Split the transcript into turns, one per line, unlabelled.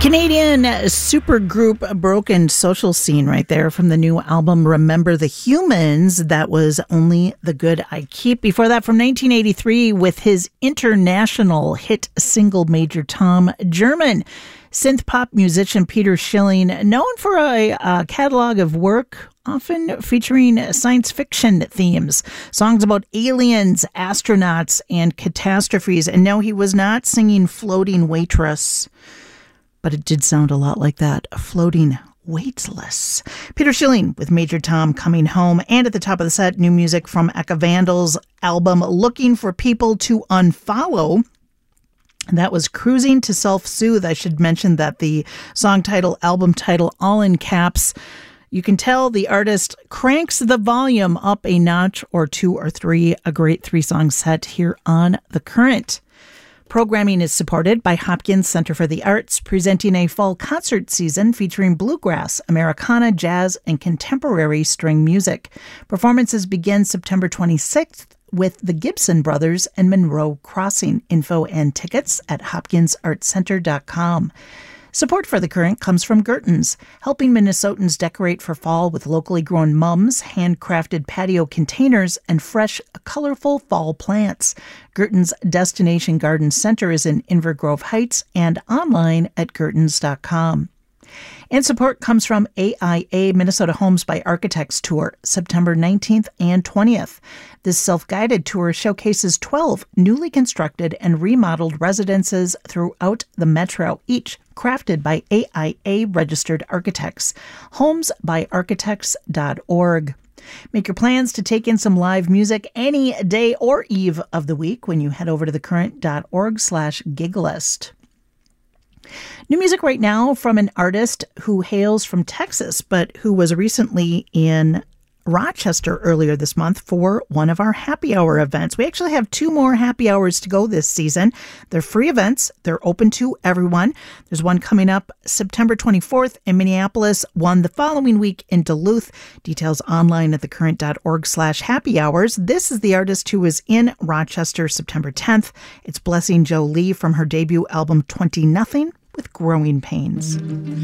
Canadian supergroup Broken Social Scene right there from the new album Remember the Humans. That was Only the Good I Keep. Before that, from 1983 with his international hit single Major Tom, German synth pop musician Peter Schilling, known for a catalog of work often featuring science fiction themes, songs about aliens, astronauts, and catastrophes. And no, he was not singing Floating Waitress, but it did sound a lot like that, Floating Weightless. Peter Schilling with Major Tom, Coming Home. And at the top of the set, new music from Eka Vandal's album Looking for People to Unfollow. And that was Cruising to Self-Soothe. I should mention that the song title, album title, all in caps. You can tell the artist cranks the volume up a notch or two or three, a great 3-song set here on The Current. Programming is supported by Hopkins Center for the Arts, presenting a fall concert season featuring bluegrass, Americana, jazz, and contemporary string music. Performances begin September 26th with the Gibson Brothers and Monroe Crossing. Info and tickets at hopkinsartcenter.com. Support for The Current comes from Gertens, helping Minnesotans decorate for fall with locally grown mums, handcrafted patio containers, and fresh, colorful fall plants. Gertens Destination Garden Center is in Inver Grove Heights and online at gertens.com. And support comes from AIA Minnesota Homes by Architects Tour, September 19th and 20th. This self-guided tour showcases 12 newly constructed and remodeled residences throughout the metro, each crafted by AIA registered architects. Homesbyarchitects.org. Make your plans to take in some live music any day or eve of the week when you head over to thecurrent.org/giglist. New music right now from an artist who hails from Texas, but who was recently in Rochester earlier this month for one of our happy hour events. We actually have 2 more happy hours to go this season. They're free events. They're open to everyone. There's one coming up September 24th in Minneapolis, one the following week in Duluth. Details online at thecurrent.org/happy hours. This is the artist who was in Rochester September 10th. It's Blessing Jolie from her debut album 20 Nothing with Growing Pains.